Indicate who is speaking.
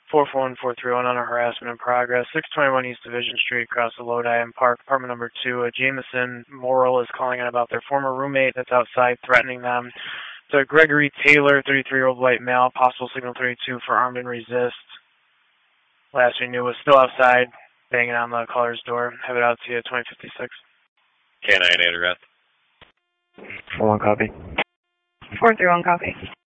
Speaker 1: 441-431 under harassment in progress. 621 East Division Street, across the Lodi and Park, apartment number 2. Jameson Morrill is calling in about their former roommate that's outside threatening them. So Gregory Taylor, 33-year-old white male, possible signal 32 for armed and resist. Last we knew was still outside, banging on the caller's door. Have it out to you at 2056.
Speaker 2: K9 address.
Speaker 3: 41 copy.
Speaker 4: 431 copy.